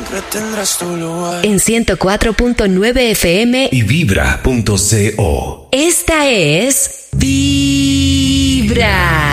siempre tendrás tu lugar. En 104.9 FM y vibra.co. Esta es Vibra.